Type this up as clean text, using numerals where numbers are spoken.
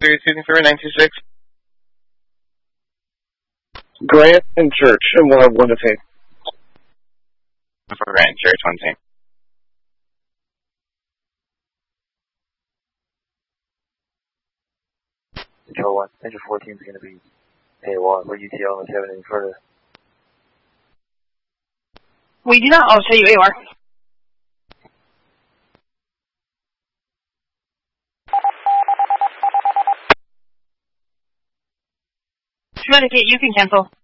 receiving for 926. Grant and Church, and we'll have one to take. For Grant Church, one team. Control 1, Central 14 is going to be AWOL for UTL unless you have anything further. We do not. I'll show you AOR. Communicate, you can cancel.